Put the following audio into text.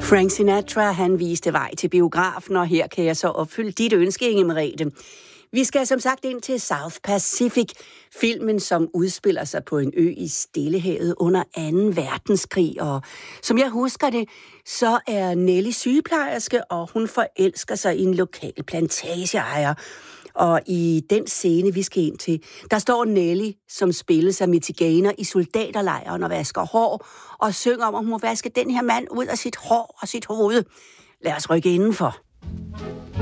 Frank Sinatra, han viste vej til biografen, og her kan jeg så opfylde dit ønske, Inge Merete. Vi skal som sagt ind til South Pacific, filmen som udspiller sig på en ø i Stillehavet under 2. verdenskrig. Og som jeg husker det, så er Nelly sygeplejerske, og hun forelsker sig i en lokal plantageejer. Og i den scene, vi skal ind til, der står Nelly, som spilles af Mitty Gaynor i soldaterlejren og vasker hår, og synger om, at hun må vaske den her mand ud af sit hår og sit hoved. Lad os rykke indenfor.